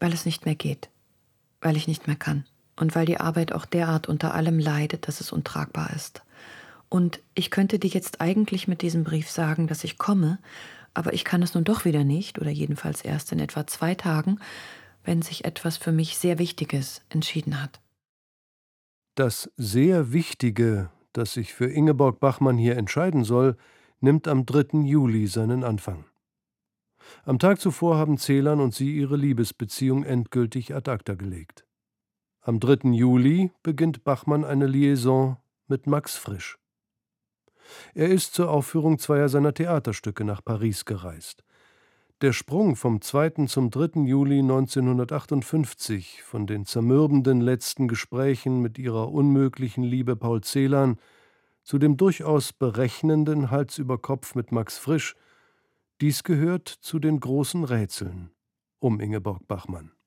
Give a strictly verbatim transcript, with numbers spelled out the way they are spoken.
Weil es nicht mehr geht, weil ich nicht mehr kann und weil die Arbeit auch derart unter allem leidet, dass es untragbar ist. Und ich könnte dir jetzt eigentlich mit diesem Brief sagen, dass ich komme, aber ich kann es nun doch wieder nicht oder jedenfalls erst in etwa zwei Tagen, wenn sich etwas für mich sehr Wichtiges entschieden hat. Das sehr Wichtige, das sich für Ingeborg Bachmann hier entscheiden soll, nimmt am dritten Juli seinen Anfang. Am Tag zuvor haben Celan und sie ihre Liebesbeziehung endgültig ad acta gelegt. Am dritten Juli beginnt Bachmann eine Liaison mit Max Frisch. Er ist zur Aufführung zweier seiner Theaterstücke nach Paris gereist. Der Sprung vom zweiten zum dritten Juli neunzehnhundertachtundfünfzig, von den zermürbenden letzten Gesprächen mit ihrer unmöglichen Liebe Paul Celan zu dem durchaus berechnenden Hals über Kopf mit Max Frisch, dies gehört zu den großen Rätseln um Ingeborg Bachmann.